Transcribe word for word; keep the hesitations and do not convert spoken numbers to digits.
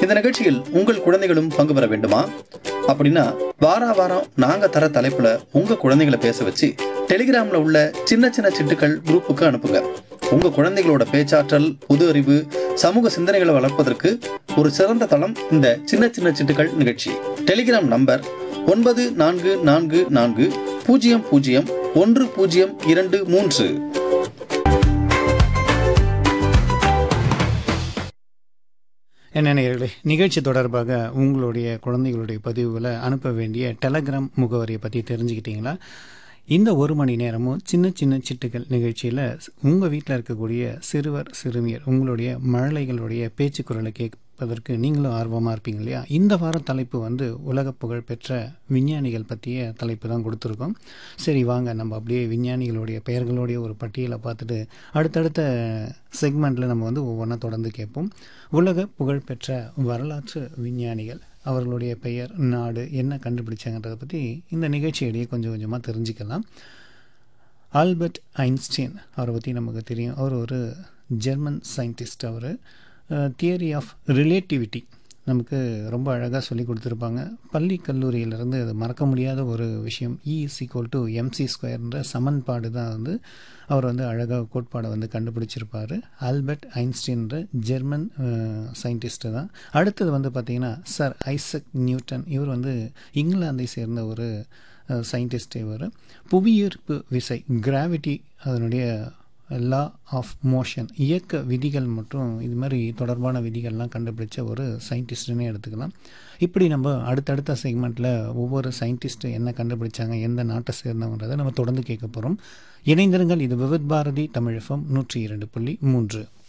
இந்த நிகழ்ச்சியில் உங்கள் குழந்தைகளும் பங்கு பெற வேண்டுமா? அப்படின்னா வாரா வாரம் நாங்க தர தலைப்புல உங்க குழந்தைகளை பேச வச்சு டெலிகிராம்ல உள்ள சின்ன சின்ன சிட்டுக்கள் குரூப்புக்கு அனுப்புங்க. உங்க குழந்தைகளோட பேச்சாற்றல், பொது அறிவு, சமூக சிந்தனைகளை வளர்ப்பதற்கு ஒரு சிறந்த தளம் இந்த சின்ன சின்ன சிட்டுக்கள் நிகழ்ச்சி. டெலிகிராம் நம்பர் ஒன்பது நான்கு நான்கு நான்கு பூஜ்ஜியம் பூஜ்ஜியம் ஒன்று பூஜ்ஜியம் இரண்டு மூன்று. என்ன நேயர்களே, நிகழ்ச்சி தொடர்பாக உங்களுடைய குழந்தைகளுடைய பதிவுகளை அனுப்ப வேண்டிய டெலகிராம் முகவரியை பற்றி தெரிஞ்சுக்கிட்டீங்களா? இந்த ஒரு மணி நேரமும் சின்ன சின்ன சிட்டுகள் நிகழ்ச்சியில் உங்கள் வீட்டில் இருக்கக்கூடிய சிறுவர் சிறுமியர் உங்களுடைய மழலைகளுடைய பேச்சு குரலை கேட்பதற்கு நீங்களும் ஆர்வமாக இருப்பீங்க இல்லையா? இந்த வார தலைப்பு வந்து உலக புகழ் பெற்ற விஞ்ஞானிகள் பற்றிய தலைப்பு தான் கொடுத்துருக்கோம். சரி, வாங்க நம்ம அப்படியே விஞ்ஞானிகளுடைய பெயர்களுடைய ஒரு பட்டியலை பார்த்துட்டு அடுத்தடுத்த செக்மெண்ட்டில் நம்ம வந்து ஒவ்வொன்றா தொடர்ந்து கேட்போம். உலக புகழ் பெற்ற வரலாற்று விஞ்ஞானிகள், அவர்களுடைய பெயர், நாடு, என்ன கண்டுபிடிச்சாங்கன்றதை பற்றி இந்த நிகழ்ச்சியிடையே கொஞ்சம் கொஞ்சமாக தெரிஞ்சுக்கலாம். ஆல்பர்ட் ஐன்ஸ்டீன் அவரை பற்றி நமக்கு தெரியும். அவர் ஒரு German scientist. Our theory of relativity நமக்கு ரொம்ப அழகாக சொல்லி கொடுத்துருப்பாங்க. பள்ளி கல்லூரியிலேருந்து அது மறக்க முடியாத ஒரு விஷயம். இ இஸ் ஈக்குவல் டு எம்சி ஸ்கொயர்ன்ற சமன்பாடு தான் வந்து அவர் வந்து அழகாக கோட்பாடை வந்து கண்டுபிடிச்சிருப்பார். ஆல்பர்ட் ஐன்ஸ்டீன்ற ஜெர்மன் சயின்டிஸ்ட்டு தான். அடுத்தது வந்து பார்த்திங்கன்னா சர் ஐசக் நியூட்டன். இவர் வந்து இங்கிலாந்தை சேர்ந்த ஒரு சயின்டிஸ்ட். இவர் புவியீர்ப்பு விசை, கிராவிட்டி, அதனுடைய லா ஆஃப் மோஷன், இயக்க விதிகள் மற்றும் இது மாதிரி தொடர்பான விதிகள்லாம் கண்டுபிடிச்ச ஒரு சயின்டிஸ்ட்டுன்னே எடுத்துக்கலாம். இப்படி நம்ம அடுத்தடுத்த செக்மெண்ட்டில் ஒவ்வொரு சயின்டிஸ்ட்டு என்ன கண்டுபிடிச்சாங்க, எந்த நாட்டை சேர்ந்தவங்கிறத நம்ம தொடர்ந்து கேட்க போகிறோம். இணைந்திருங்கள். இது விவித் பாரதி தமிழ் எஃப்எம் நூற்றி இரண்டு புள்ளி மூன்று.